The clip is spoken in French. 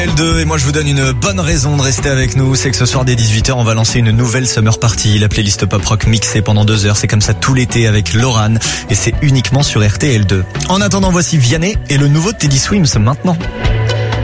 L2 et moi je vous donne une bonne raison de rester avec nous, c'est que ce soir dès 18h on va lancer une nouvelle Summer Party, la playlist pop rock mixée pendant 2 heures, c'est comme ça tout l'été avec Loran et c'est uniquement sur RTL2. En attendant voici Vianney et le nouveau Teddy Swims maintenant.